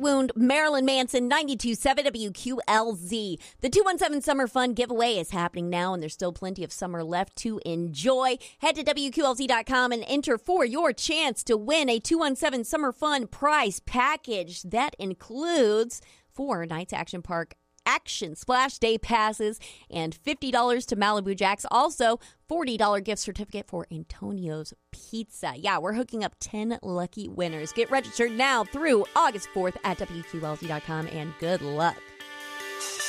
Wound, Marilyn Manson, 92.7 WQLZ. The 217 Summer Fun giveaway is happening now, and there's still plenty of summer left to enjoy. Head to WQLZ.com and enter for your chance to win a 217 Summer Fun prize package. That includes 4 nights Action Splash Day passes and $50 to Malibu Jacks. Also, $40 gift certificate for Antonio's Pizza. Yeah, we're hooking up 10 lucky winners. Get registered now through August 4th at WQLZ.com, and good luck.